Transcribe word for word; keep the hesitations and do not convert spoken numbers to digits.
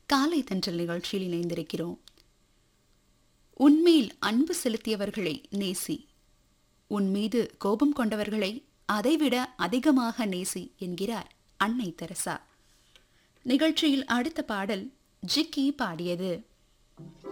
காலை தென்றல் நிகழ்ச்சியில் இணைந்திருக்கிறோம். உன்மேல் அன்பு செலுத்தியவர்களை நேசி, உன் மீது கோபம் கொண்டவர்களை அதைவிட அதிகமாக நேசி என்கிறார் அன்னை தெரசா. நிகழ்ச்சியில் அடுத்த பாடல் ஜிக்கி பாடியது.